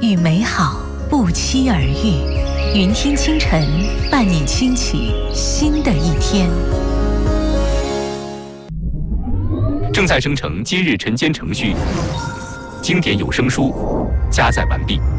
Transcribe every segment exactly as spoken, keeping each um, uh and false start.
与美好不期而遇，云听清晨伴你轻启新的一天。 正在生成今日晨间程序，经典有声书加载完毕。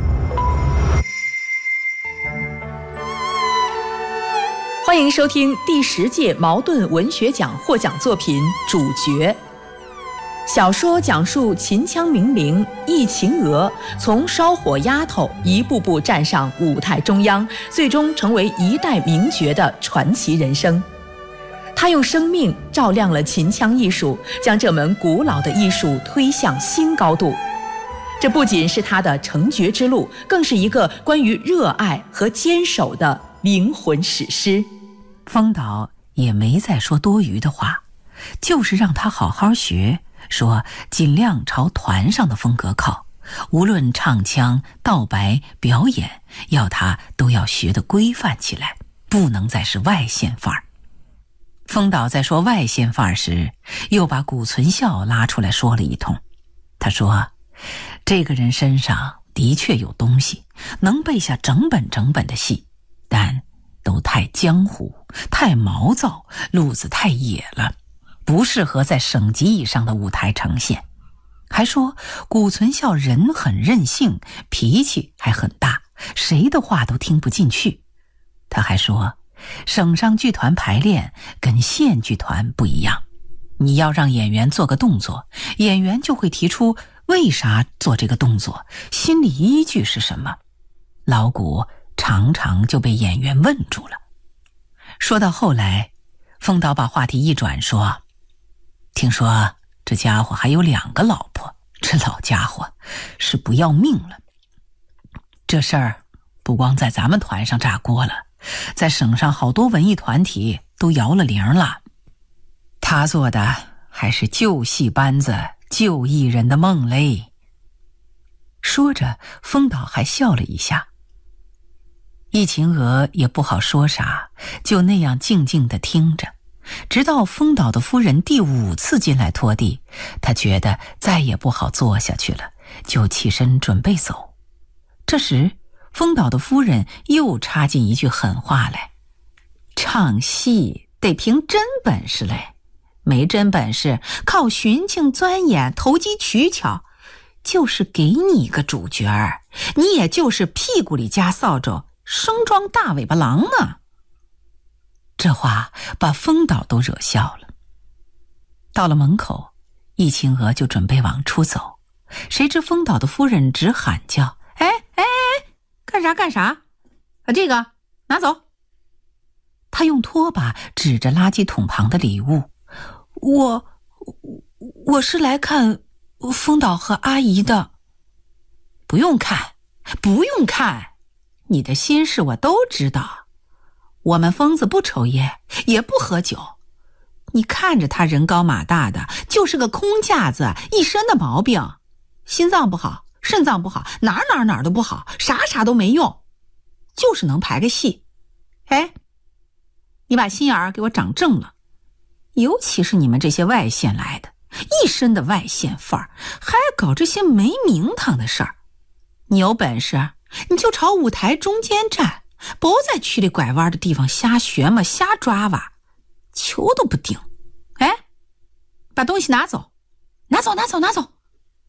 欢迎收听第十届茅盾文学奖获奖作品《主角》。小说讲述秦腔名伶易秦娥从烧火丫头一步步站上舞台中央，最终成为一代名角的传奇人生。她用生命照亮了秦腔艺术，将这门古老的艺术推向新高度。这不仅是她的成角之路，更是一个关于热爱和坚守的灵魂史诗。 风导也没再说多余的话，就是让他好好学，说尽量朝团上的风格靠，无论唱腔、道白、表演，要他都要学得规范起来，不能再是外线范儿。风导在说外线范儿时，又把谷存孝拉出来说了一通。他说，这个人身上的确有东西，能背下整本整本的戏，但都太江湖，太毛躁，路子太野了，不适合在省级以上的舞台呈现。还说谷存孝人很任性，脾气还很大，谁的话都听不进去。他还说省上剧团排练跟县剧团不一样，你要让演员做个动作，演员就会提出为啥做这个动作，心理依据是什么。老谷常常就被演员问住了。说到后来，风导把话题一转，说听说这家伙还有两个老婆，这老家伙是不要命了。这事儿不光在咱们团上炸锅了，在省上好多文艺团体都摇了铃了。他做的还是旧戏班子旧艺人的梦嘞。说着，风导还笑了一下。易秦娥也不好说啥，就那样静静地听着，直到风导的夫人第五次进来拖地，他觉得再也不好坐下去了，就起身准备走。这时风导的夫人又插进一句狠话来，唱戏得凭真本事嘞，没真本事靠寻情钻眼投机取巧，就是给你一个主角儿，你也就是屁股里夹扫帚，生装大尾巴狼呢。这话把风导都惹笑了。到了门口，易秦娥就准备往出走，谁知风导的夫人直喊叫，哎哎哎，干啥干啥，把这个拿走。他用拖把指着垃圾桶旁的礼物，我我是来看风导和阿姨的。不用看不用看，你的心事我都知道，我们疯子不抽烟也不喝酒，你看着他人高马大的，就是个空架子，一身的毛病，心脏不好，肾脏不好，哪儿哪儿哪儿都不好，啥啥都没用，就是能排个戏。哎，你把心眼儿给我长正了，尤其是你们这些外县来的，一身的外县范儿，还搞这些没名堂的事儿。你有本事你就朝舞台中间站，不在区里拐弯的地方瞎学嘛，瞎抓哇，球都不顶。哎，把东西拿走，拿走拿走拿走。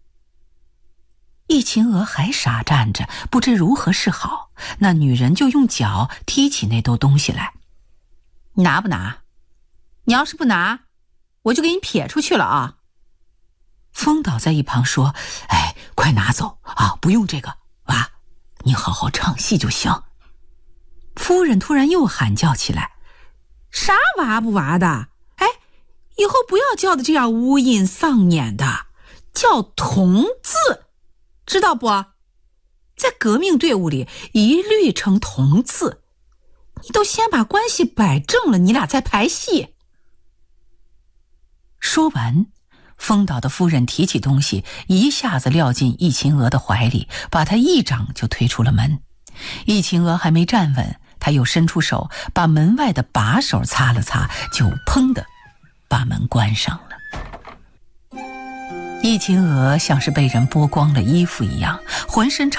易秦娥还傻站着，不知如何是好，那女人就用脚踢起那兜东西来。你拿不拿？你要是不拿，我就给你撇出去了啊。风导在一旁说，哎，快拿走啊，不用这个，娃，你好好唱戏就行。夫人突然又喊叫起来，啥娃不娃的，哎，以后不要叫的这样乌阴丧眼的，叫同字，知道不？在革命队伍里一律称同字，你都先把关系摆正了，你俩再排戏。说完，风导的夫人提起东西，一下子撂进易秦娥的怀里，把她一掌就推出了门。易秦娥还没站稳，她又伸出手把门外的把手擦了擦，就砰的把门关上了。易秦娥像是被人剥光了衣服一样，浑身插